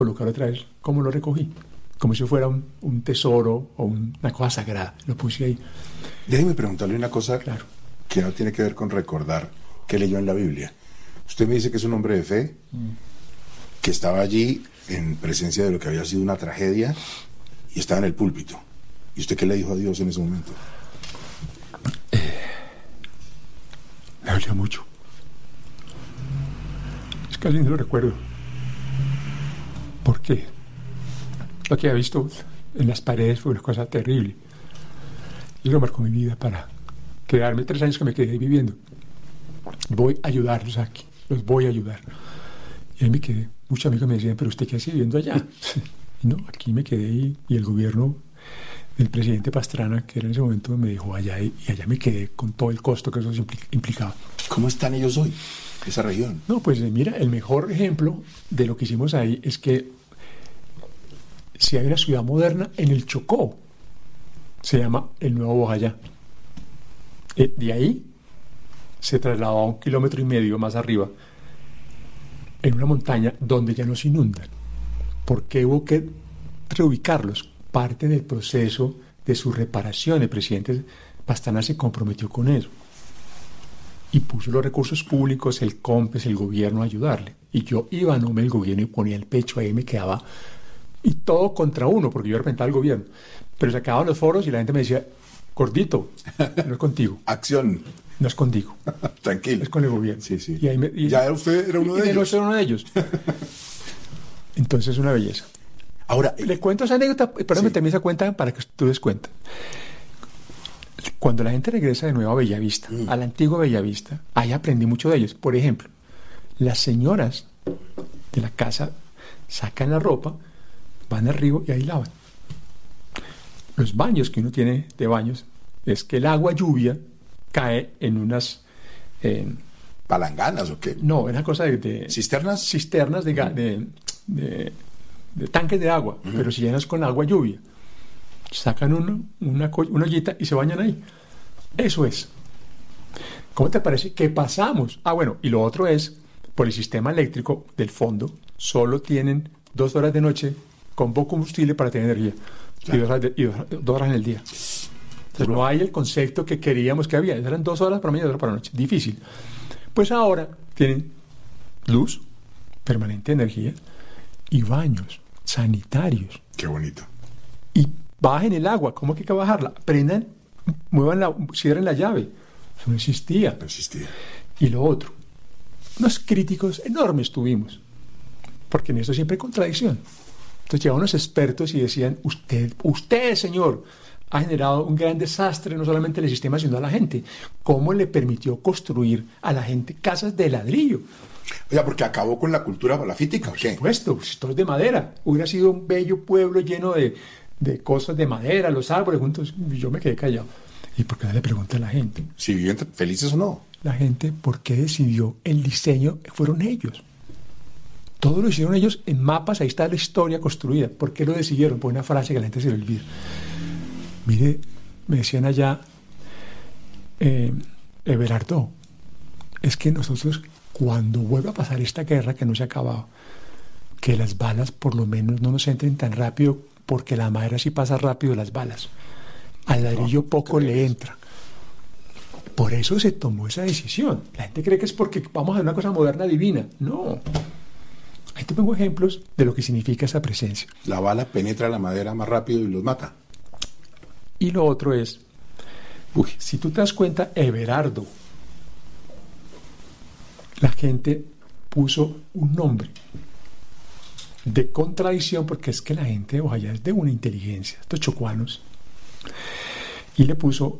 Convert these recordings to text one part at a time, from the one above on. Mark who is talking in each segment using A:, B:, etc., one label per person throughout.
A: colocar otra vez como lo recogí, como si fuera un tesoro o una cosa sagrada. Lo puse ahí.
B: Déjeme preguntarle una cosa
A: Claro.
B: que no tiene que ver con recordar que leyó en la Biblia. Usted me dice que es un hombre de fe, que estaba allí en presencia de lo que había sido una tragedia y estaba en el púlpito. ¿Y usted qué le dijo a Dios en ese momento?
A: Me dolió mucho. Es casi no lo recuerdo. ¿Por qué? Lo que había visto en las paredes fue una cosa terrible. Y lo marcó mi vida para quedarme 3 años que me quedé viviendo. Voy a ayudarlos aquí, los voy a ayudar. Y ahí me quedé. Muchos amigos me decían, pero ¿usted qué hace viviendo allá? Y no, aquí me quedé y el gobierno del presidente Pastrana, que era en ese momento, me dejó allá y allá me quedé con todo el costo que eso implicaba.
B: ¿Cómo están ellos hoy, esa región?
A: No, pues mira, el mejor ejemplo de lo que hicimos ahí es que si hay una ciudad moderna en el Chocó, se llama el Nuevo Bojayá. De ahí se trasladó a 1,5 kilómetros más arriba, en una montaña donde ya no se inundan. Porque hubo que reubicarlos. Parte del proceso de su reparación, el presidente Pastrana se comprometió con eso y puso los recursos públicos, el COMPES, el gobierno a ayudarle. Y yo iba a nombre del gobierno y ponía el pecho ahí y me quedaba, y todo contra uno, porque yo representaba al gobierno. Pero se acababan los foros y la gente me decía, gordito, no es contigo.
B: Acción.
A: No es contigo.
B: Tranquilo.
A: Es con el gobierno.
B: Sí, sí.
A: Y ahí
B: ya usted era uno de ellos.
A: Yo era uno de ellos. Entonces, una belleza.
B: Ahora,
A: Le cuento esa anécdota, perdón, me termine esa cuenta para que tú des cuenta. Cuando la gente regresa de nuevo a Bellavista, a la antigua Bellavista, ahí aprendí mucho de ellos. Por ejemplo, las señoras de la casa sacan la ropa, van al río y ahí lavan. Los baños que uno tiene de baños es que el agua lluvia cae en unas...
B: ¿palanganas o qué?
A: No, es una cosa de
B: ¿cisternas?
A: Cisternas de tanques de agua, pero si llenas con agua lluvia. Sacan una ollita y se bañan ahí. Eso es. ¿Cómo te parece que pasamos? Ah, bueno, y lo otro es, por el sistema eléctrico del fondo, solo tienen 2 horas de noche con poco combustible para tener energía. Claro. Y 2 horas en el día. Entonces no hay el concepto que queríamos que había. Eran 2 horas para mañana y 2 horas para la noche. Difícil. Pues ahora tienen luz, permanente energía y baños sanitarios.
B: Qué bonito.
A: Y bajen el agua. ¿Cómo que hay que bajarla? Prendan, cierren la llave. Eso no existía.
B: No existía.
A: Y lo otro, unos críticos enormes tuvimos, porque en eso siempre hay contradicción. Entonces llegaban unos expertos y decían, usted, señor, ha generado un gran desastre, no solamente en el sistema, sino a la gente. ¿Cómo le permitió construir a la gente casas de ladrillo?
B: O sea, porque acabó con la cultura palafítica, ¿o qué?
A: Por supuesto, pues, todo es de madera. Hubiera sido un bello pueblo lleno de cosas de madera, los árboles juntos. Y yo me quedé callado. ¿Y por qué no le pregunté a la gente?
B: Si vivían felices o no.
A: La gente, ¿por qué decidió el diseño? Fueron ellos. Todo lo hicieron ellos en mapas, ahí está la historia construida. ¿Por qué lo decidieron? Por una frase que a la gente se le olvida. Mire, me decían allá, Everardo, es que nosotros, cuando vuelva a pasar esta guerra que no se ha acabado, que las balas por lo menos no nos entren tan rápido, porque la madera sí pasa rápido las balas. Al ladrillo poco le entra. Por eso se tomó esa decisión. La gente cree que es porque vamos a hacer una cosa moderna divina. No. Ahí te pongo ejemplos de lo que significa esa presencia.
B: La bala penetra la madera más rápido y los mata.
A: Y lo otro es, si tú te das cuenta, Everardo, la gente puso un nombre de contradicción, porque es que la gente de Bojayá es de una inteligencia, estos chocuanos, y le puso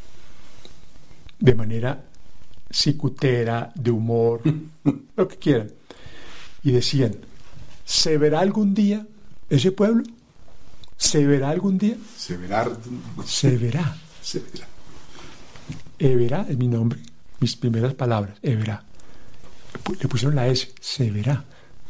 A: de manera cicutera, de humor, lo que quieran, y decían, ¿se verá algún día ese pueblo? ¿Se verá algún día?
B: Se verá.
A: Se verá.
B: Se verá.
A: Everá es mi nombre, mis primeras palabras, Everá. Le pusieron la S, se verá.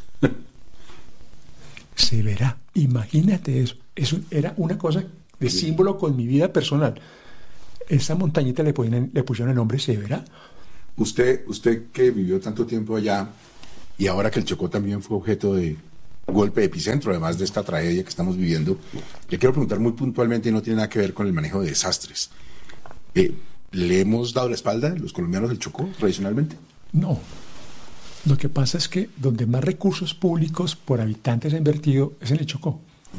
A: Se verá. Imagínate eso. Eso era una cosa de símbolo con mi vida personal. Esa montañita le pusieron el nombre se verá.
B: Usted que vivió tanto tiempo allá, y ahora que el Chocó también fue objeto de golpe epicentro, además de esta tragedia que estamos viviendo. Le quiero preguntar muy puntualmente, y no tiene nada que ver con el manejo de desastres. ¿Le hemos dado la espalda los colombianos del Chocó tradicionalmente?
A: No. Lo que pasa es que donde más recursos públicos por habitante se ha invertido es en el Chocó.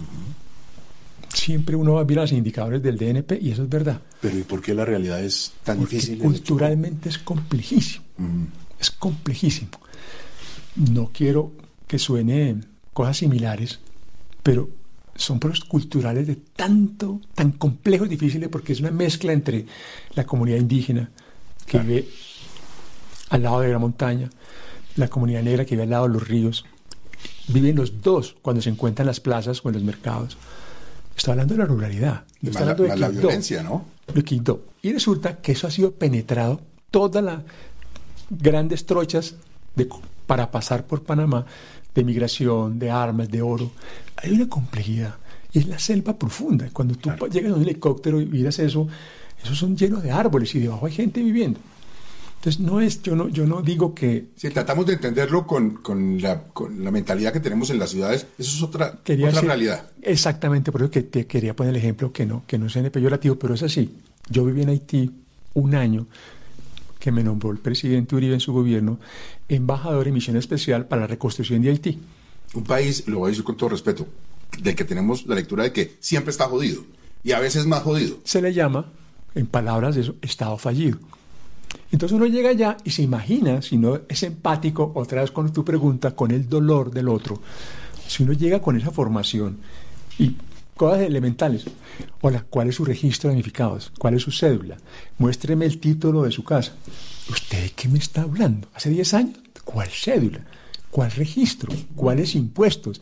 A: Siempre uno va a ver los indicadores del DNP y eso es verdad.
B: Pero ¿y por qué la realidad es tan
A: Porque
B: difícil?
A: culturalmente es complejísimo. Es complejísimo. No quiero que suene cosas similares, pero son procesos culturales de tan complejos y difíciles porque es una mezcla entre la comunidad indígena que vive al lado de la montaña, la comunidad negra que vive al lado de los ríos. Viven los dos cuando se encuentran en las plazas o en los mercados. Estoy hablando de la ruralidad. No estoy hablando de
B: la violencia, ¿no?
A: De Quibdó. Y resulta que eso ha sido penetrado, todas las grandes trochas para pasar por Panamá, de migración, de armas, de oro. Hay una complejidad. Y es la selva profunda. Cuando tú llegas a un helicóptero y miras eso, esos son llenos de árboles y debajo hay gente viviendo. Entonces, yo no digo que...
B: Si tratamos de entenderlo con la mentalidad que tenemos en las ciudades, eso es otra realidad.
A: Exactamente, por eso que te quería poner el ejemplo que no suene peyorativo, pero es así. Yo viví en Haití un año que me nombró el presidente Uribe en su gobierno embajador en misión especial para la reconstrucción de Haití.
B: Un país, lo voy a decir con todo respeto, del que tenemos la lectura de que siempre está jodido y a veces más jodido.
A: Se le llama, en palabras de eso, Estado fallido. Entonces uno llega allá y se imagina, si no es empático, otra vez con tu pregunta, con el dolor del otro, si uno llega con esa formación y cosas elementales, hola, ¿cuál es su registro de damnificados? ¿Cuál es su cédula? Muéstreme el título de su casa. ¿Usted de qué me está hablando? ¿Hace 10 años? ¿Cuál cédula? ¿Cuál registro? ¿Cuáles impuestos?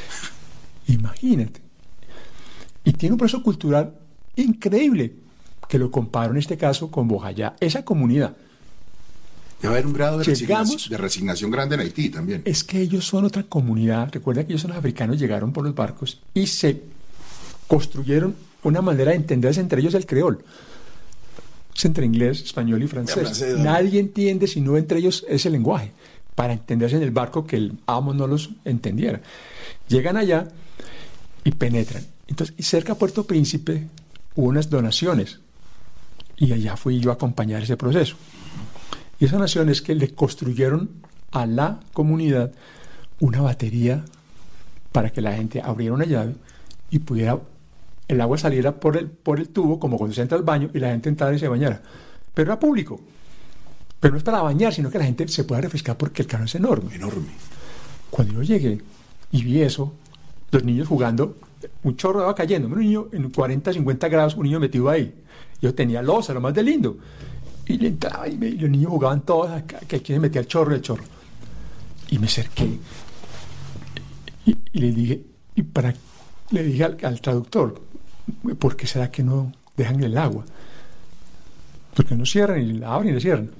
A: Imagínate. Y tiene un proceso cultural increíble, que lo comparo en este caso con Bojayá, esa comunidad.
B: Debe haber un grado de resignación grande en Haití también.
A: Es que ellos son otra comunidad. Recuerda que ellos son los africanos, llegaron por los barcos y se construyeron una manera de entenderse entre ellos el creol. Es entre inglés, español y francés. Nadie entiende si no entre ellos ese lenguaje, para entenderse en el barco que el amo no los entendiera. Llegan allá y penetran. Entonces, y cerca a Puerto Príncipe hubo unas donaciones y allá fui yo a acompañar ese proceso. Y esas donaciones que le construyeron a la comunidad una batería para que la gente abriera una llave y pudiera el agua saliera por el tubo, como cuando se entra al baño y la gente entrara y se bañara. Pero era público. Pero no es para bañar, sino que la gente se pueda refrescar porque el cañón es enorme.
B: Enorme.
A: Cuando yo llegué y vi eso, los niños jugando, un chorro de agua cayendo, un niño en 40, 50 grados, un niño metido ahí. Yo tenía loza, lo más de lindo. Y le entraba y los niños jugaban todos, que aquí se metía el chorro. Y me acerqué y le dije, le dije al traductor, ¿por qué será que no dejan el agua? Porque no cierran y la abren y la cierran.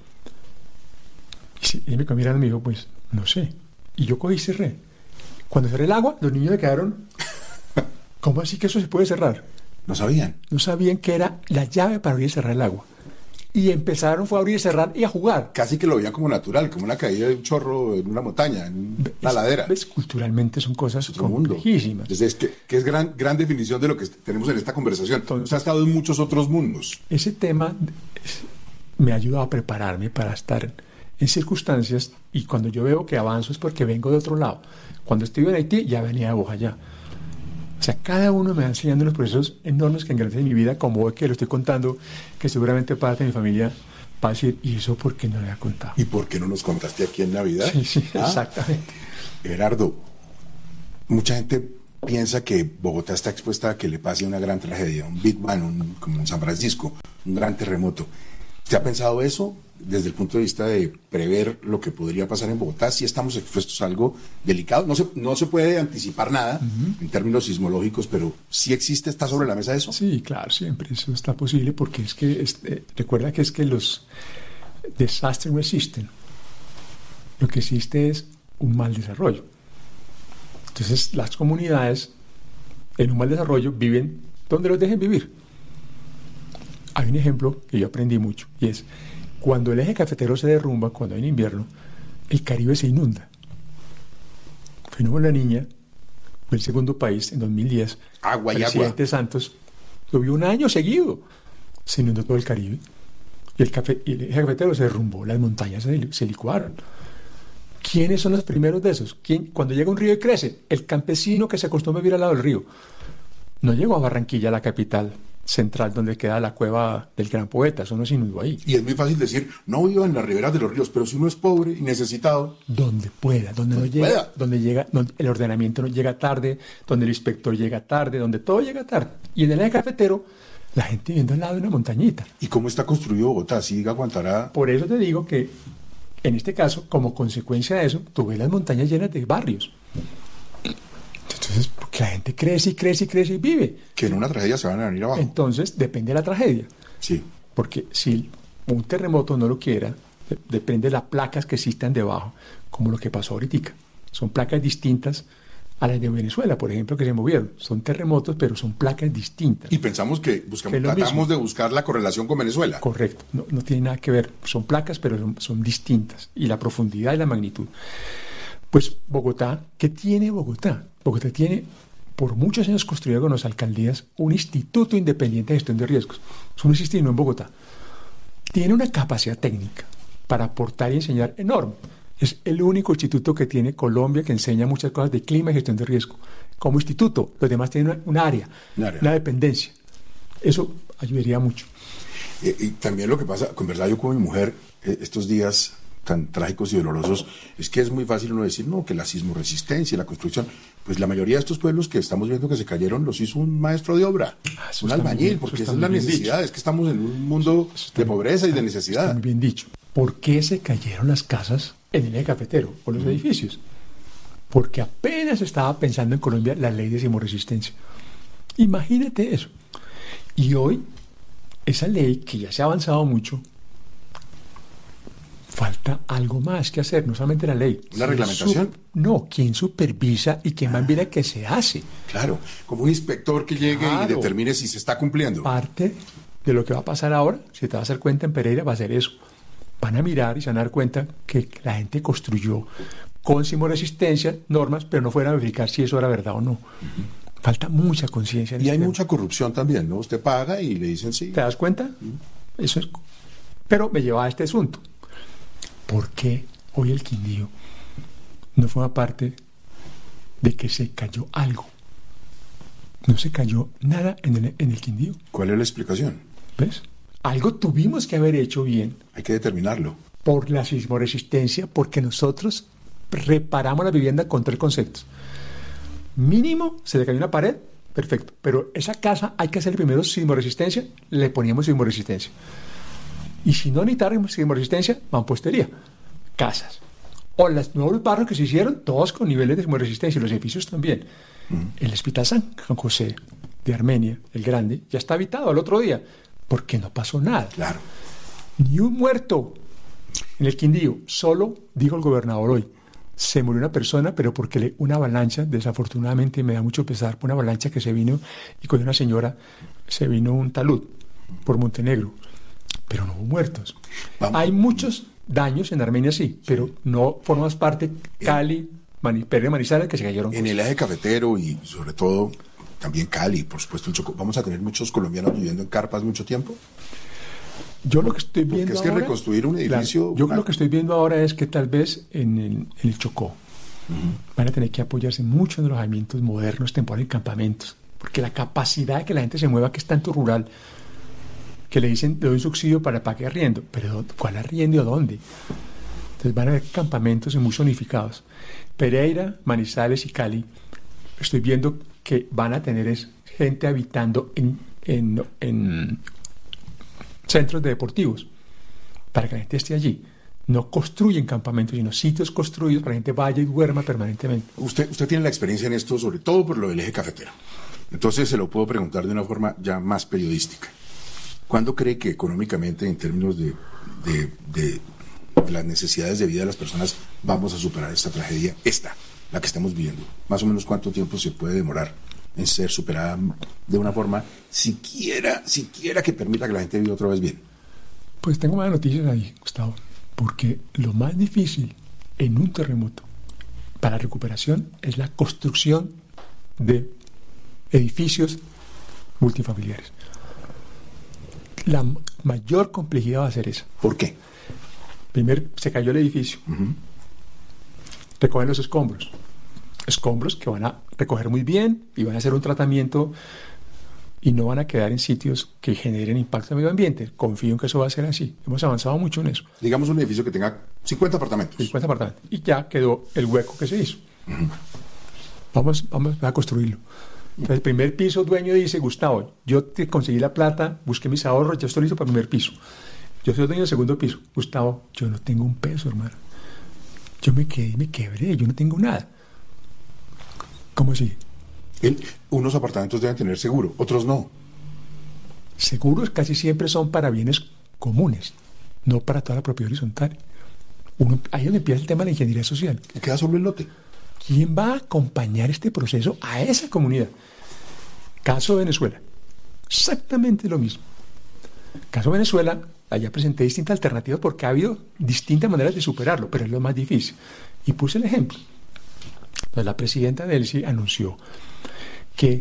A: Y él me mirando y me dijo, pues, no sé. Y yo cogí y cerré. Cuando cerré el agua, los niños me quedaron, ¿cómo así que eso se puede cerrar?
B: No sabían.
A: No sabían que era la llave para abrir y cerrar el agua. Y fue a abrir y cerrar y a jugar.
B: Casi que lo veían como natural, como una caída de un chorro en una montaña, en una ladera.
A: ¿Ves? Culturalmente son cosas complejísimas.
B: Entonces, que es gran definición de lo que tenemos en esta conversación. Entonces, usted ha estado en muchos otros mundos.
A: Ese tema me ha ayudado a prepararme para estar en circunstancias, y cuando yo veo que avanzo es porque vengo de otro lado. Cuando estuve en Haití ya venía de Bojayá. O sea, cada uno me va enseñando los procesos enormes que engrandecen mi vida, como hoy que lo estoy contando, que seguramente parte de mi familia va a decir, ¿y eso por qué no le ha contado?
B: ¿Y por qué no nos contaste aquí en Navidad?
A: Sí, exactamente.
B: Gerardo, mucha gente piensa que Bogotá está expuesta a que le pase una gran tragedia, un Big Bang, como un San Francisco, un gran terremoto. ¿Usted ha pensado eso desde el punto de vista de prever lo que podría pasar en Bogotá? Si estamos expuestos a algo delicado, no se puede anticipar nada en términos sismológicos, pero sí existe, ¿está sobre la mesa eso?
A: Sí, claro, siempre eso está posible, porque es que recuerda que es que los desastres no existen. Lo que existe es un mal desarrollo. Entonces las comunidades en un mal desarrollo viven donde los dejen vivir. Hay un ejemplo que yo aprendí mucho, y es cuando el eje cafetero se derrumba, cuando hay invierno, el Caribe se inunda. Fuimos la niña Fue el segundo país en 2010.
B: Agua y
A: el
B: agua.
A: presidente Santos llovió un año seguido. Se inundó todo el Caribe. Y el eje cafetero se derrumbó, las montañas se licuaron. ¿Quiénes son los primeros de esos? Cuando llega un río y crece, el campesino que se acostumbra a vivir al lado del río. No llegó a Barranquilla, la capital central, donde queda la cueva del gran poeta. Eso no se inundó ahí.
B: Y es muy fácil decir, no vivo en las riberas de los ríos, pero si uno es pobre y necesitado...
A: Donde pueda, donde no llega, donde el ordenamiento no llega tarde, donde el inspector llega tarde, donde todo llega tarde. Y en el eje cafetero, la gente viviendo al lado de una montañita.
B: ¿Y cómo está construido Bogotá? ¿Sí aguantará?
A: Por eso te digo que, en este caso, como consecuencia de eso, tú ves las montañas llenas de barrios. Entonces, porque la gente crece y crece y crece y vive.
B: Que en una tragedia se van a venir abajo.
A: Entonces, depende de la tragedia.
B: Sí.
A: Porque si un terremoto no lo quiera, depende de las placas que existan debajo, como lo que pasó ahorita. Son placas distintas a las de Venezuela, por ejemplo, que se movieron. Son terremotos, pero son placas distintas.
B: Y pensamos que
A: lo
B: tratamos
A: mismo.
B: de buscar la correlación con Venezuela.
A: Correcto, no tiene nada que ver. Son placas, pero son distintas. Y la profundidad y la magnitud. Pues Bogotá, ¿qué tiene Bogotá? Bogotá tiene, por muchos años construido con las alcaldías, un instituto independiente de gestión de riesgos. Eso no existe en Bogotá. Tiene una capacidad técnica para aportar y enseñar enorme. Es el único instituto que tiene Colombia que enseña muchas cosas de clima y gestión de riesgo. Como instituto, los demás tienen una área, una dependencia. Eso ayudaría mucho.
B: Y también lo que pasa, conversaba yo con mi mujer estos días tan trágicos y dolorosos, es que es muy fácil uno decir, no, que la sismoresistencia, la construcción, pues la mayoría de estos pueblos que estamos viendo que se cayeron los hizo un maestro de obra, un albañil, porque esa es la necesidad, es que estamos en un mundo de pobreza y de necesidad.
A: Está muy bien dicho. ¿Por qué se cayeron las casas en el eje cafetero o los edificios? Porque apenas estaba pensando en Colombia la ley de sismoresistencia. Imagínate eso. Y hoy, esa ley, que ya se ha avanzado mucho, falta algo más que hacer, no solamente la ley.
B: ¿Una reglamentación?
A: No, ¿quién supervisa y quién mira qué se hace?
B: Claro, como un inspector que llegue y determine si se está cumpliendo.
A: Parte de lo que va a pasar ahora, si te vas a dar cuenta en Pereira, va a ser eso. Van a mirar y se van a dar cuenta que la gente construyó con sismoresistencia normas, pero no fueron a verificar si eso era verdad o no. Falta mucha conciencia.
B: Y hay mucha corrupción también, ¿no? Usted paga y le dicen sí.
A: ¿Te das cuenta? Eso es. Pero me lleva a este asunto. ¿Por qué hoy el Quindío no forma parte de que se cayó algo? No se cayó nada en el Quindío.
B: ¿Cuál es la explicación?
A: ¿Ves? Algo tuvimos que haber hecho bien.
B: Hay que determinarlo.
A: Por la sismoresistencia, porque nosotros reparamos la vivienda con 3 conceptos. Mínimo, se le cayó una pared, perfecto. Pero esa casa hay que hacer primero sismoresistencia, le poníamos sismoresistencia. Y si no necesitáramos sismoresistencia, mampostería, casas. O los nuevos barrios que se hicieron, todos con niveles de sismoresistencia, los edificios también. El Hospital San José de Armenia, el grande, ya está habitado al otro día, porque no pasó nada.
B: Claro.
A: Ni un muerto en el Quindío. Solo, dijo el gobernador hoy, se murió una persona, pero porque una avalancha, desafortunadamente me da mucho pesar, una avalancha que se vino y con una señora se vino un talud por Montenegro. Pero no hubo muertos. Hay muchos daños en Armenia, sí, pero no formas parte Cali, Pereira, Manizales, que se cayeron.
B: En el eje cafetero y sobre todo también Cali, por supuesto, el Chocó, ¿vamos a tener muchos colombianos viviendo en carpas mucho tiempo?
A: Yo lo que estoy viendo
B: Porque es que reconstruir un edificio...
A: Yo lo que estoy viendo ahora es que tal vez en el Chocó van a tener que apoyarse mucho en los alojamientos modernos, temporales y campamentos, porque la capacidad de que la gente se mueva, que es tanto rural, que le dicen, le doy un subsidio para que arriendo, pero ¿cuál arriendo y a dónde? Entonces van a haber campamentos muy zonificados. Pereira, Manizales y Cali, estoy viendo que van a tener gente habitando en centros deportivos, para que la gente esté allí. No construyen campamentos, sino sitios construidos para que la gente vaya y duerma permanentemente.
B: Usted tiene la experiencia en esto, sobre todo por lo del eje cafetero. Entonces se lo puedo preguntar de una forma ya más periodística. ¿Cuándo cree que económicamente, en términos de las necesidades de vida de las personas, vamos a superar esta tragedia, la que estamos viviendo? Más o menos, ¿cuánto tiempo se puede demorar en ser superada de una forma siquiera que permita que la gente viva otra vez bien?
A: Pues tengo malas noticias ahí, Gustavo, porque lo más difícil en un terremoto para la recuperación es la construcción de edificios multifamiliares. La mayor complejidad va a ser esa.
B: ¿Por qué?
A: Primero, se cayó el edificio. Recogen los escombros. Escombros que van a recoger muy bien y van a hacer un tratamiento y no van a quedar en sitios que generen impacto en el medio ambiente. Confío en que eso va a ser así. Hemos avanzado mucho en eso.
B: Digamos un edificio que tenga 50 apartamentos.
A: 50 apartamentos. Y ya quedó el hueco que se hizo. Vamos a construirlo. Entonces, el primer piso, dueño dice: Gustavo, yo te conseguí la plata, busqué mis ahorros, ya estoy listo para el primer piso. Yo soy dueño del segundo piso. Gustavo, yo no tengo un peso, hermano. Yo me quebré, yo no tengo nada. ¿Cómo así?
B: Unos apartamentos deben tener seguro, otros no.
A: Seguros casi siempre son para bienes comunes, no para toda la propiedad horizontal. Ahí es donde empieza el tema de la ingeniería social.
B: Queda solo el lote.
A: ¿Quién va a acompañar este proceso a esa comunidad? Caso Venezuela, exactamente lo mismo. Caso Venezuela, allá presenté distintas alternativas porque ha habido distintas maneras de superarlo, pero es lo más difícil. Y puse el ejemplo. Entonces, la presidenta Delcy anunció que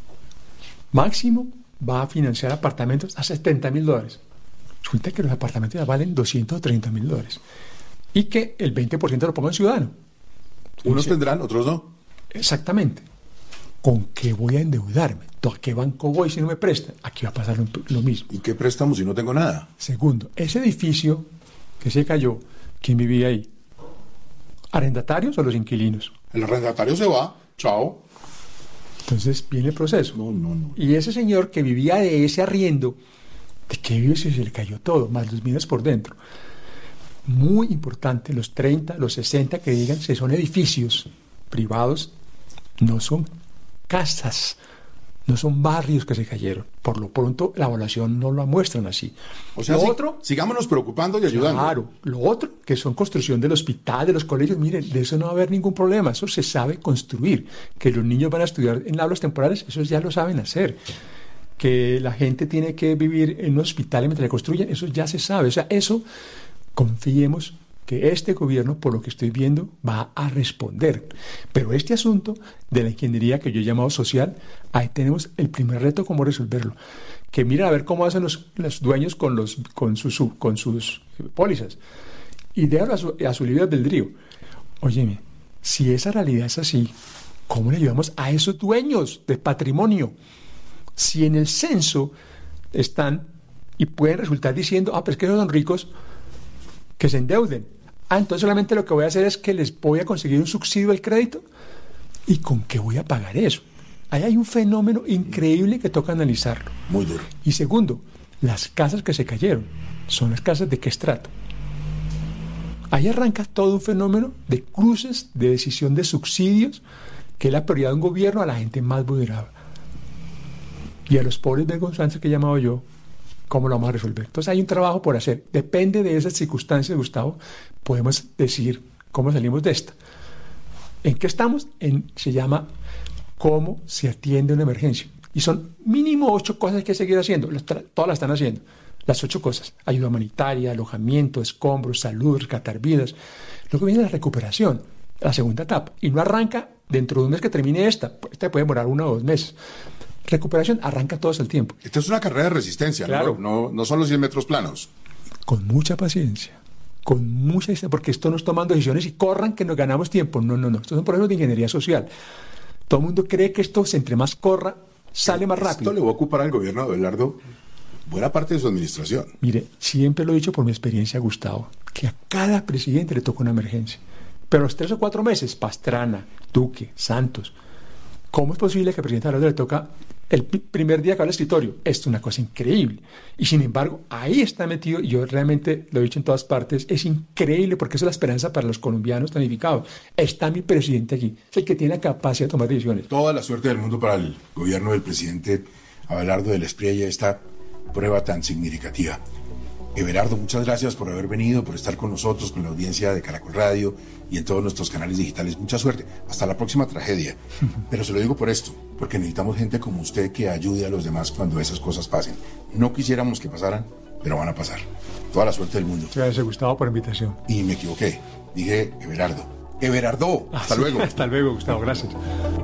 A: máximo va a financiar apartamentos a $70,000. Resulta que los apartamentos ya valen $230,000 y que el 20% lo ponga en ciudadano.
B: Unos tendrán, otros no.
A: Exactamente. ¿Con qué voy a endeudarme? ¿A qué banco voy si no me prestan? Aquí va a pasar lo mismo.
B: ¿Y qué préstamos si no tengo nada?
A: Segundo, ese edificio que se cayó, ¿quién vivía ahí? ¿Arrendatarios o los inquilinos?
B: El arrendatario se va, chao.
A: Entonces viene el proceso.
B: No.
A: Y ese señor que vivía de ese arriendo, ¿de qué vive si se le cayó todo? Más los bienes por dentro. Muy importante, los 30, los 60 que digan si son edificios privados, no son casas, no son barrios que se cayeron. Por lo pronto, la evaluación no lo muestran así.
B: O sea, sigámonos preocupando y ayudando.
A: Claro, lo otro, que son construcción del hospital, de los colegios, miren, de eso no va a haber ningún problema, eso se sabe construir. Que los niños van a estudiar en aulas temporales, eso ya lo saben hacer. Que la gente tiene que vivir en un hospital mientras le construyen, eso ya se sabe. O sea, eso, confiemos que este gobierno, por lo que estoy viendo, va a responder. Pero este asunto de la ingeniería que yo he llamado social, ahí tenemos el primer reto, cómo resolverlo. Que miren a ver cómo hacen los dueños con sus pólizas. Y déjalo a su libre albedrío. Óyeme, si esa realidad es así, ¿cómo le ayudamos a esos dueños de patrimonio? Si en el censo están y pueden resultar diciendo: pero es que esos son ricos, que se endeuden. Entonces solamente lo que voy a hacer es que les voy a conseguir un subsidio del crédito. ¿Y con qué voy a pagar eso? Ahí hay un fenómeno increíble que toca analizarlo.
B: Muy duro.
A: Y segundo, las casas que se cayeron, ¿son las casas de qué estrato? Ahí arranca todo un fenómeno de cruces de decisión de subsidios, que es la prioridad de un gobierno a la gente más vulnerable. Y a los pobres vergonzantes que he llamado yo, ¿cómo lo vamos a resolver? Entonces hay un trabajo por hacer. Depende de esas circunstancias, Gustavo, podemos decir cómo salimos de esta. ¿En qué estamos? Se llama cómo se atiende una emergencia. Y son mínimo 8 cosas que hay que seguir haciendo. Todas las están haciendo. Las 8 cosas. Ayuda humanitaria, alojamiento, escombros, salud, rescatar vidas. Luego viene la recuperación, la segunda etapa. Y no arranca dentro de un mes que termine esta. Esta puede demorar 1 o 2 meses. Recuperación arranca todo el tiempo.
B: Esta es una carrera de resistencia,
A: claro.
B: No son los 100 metros planos.
A: Con mucha paciencia, porque esto no es tomando decisiones y corran que nos ganamos tiempo. No. Estos son procesos de ingeniería social. Todo el mundo cree que esto, entre más corra, sale más rápido.
B: Esto le va a ocupar al gobierno de Abelardo buena parte de su administración.
A: Mire, siempre lo he dicho por mi experiencia, Gustavo, que a cada presidente le toca una emergencia. Pero los 3 o 4 meses, Pastrana, Duque, Santos, ¿cómo es posible que al presidente Abelardo le toca el primer día que va al escritorio? Esto es una cosa increíble. Y sin embargo, ahí está metido, y yo realmente lo he dicho en todas partes, es increíble porque eso es la esperanza para los colombianos planificados. Está mi presidente aquí, es el que tiene la capacidad de tomar decisiones.
B: Toda la suerte del mundo para el gobierno del presidente Abelardo del Espriella, esta prueba tan significativa. Everardo, muchas gracias por haber venido, por estar con nosotros, con la audiencia de Caracol Radio y en todos nuestros canales digitales. Mucha suerte. Hasta la próxima tragedia. Pero se lo digo por esto, porque necesitamos gente como usted que ayude a los demás cuando esas cosas pasen. No quisiéramos que pasaran, pero van a pasar. Toda la suerte del mundo.
A: Gracias, Gustavo, por la invitación.
B: Y me equivoqué. Dije Everardo. Everardo. Hasta luego.
A: Hasta luego, Gustavo. Gracias.